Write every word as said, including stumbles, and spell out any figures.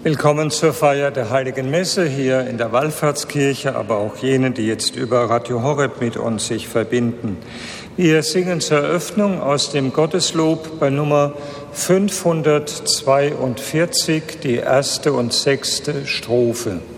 Willkommen zur Feier der Heiligen Messe hier in der Wallfahrtskirche, aber auch jenen, die jetzt über Radio Horeb mit uns sich verbinden. Wir singen zur Eröffnung aus dem Gotteslob bei Nummer fünfhundertzweiundvierzig die erste und sechste Strophe.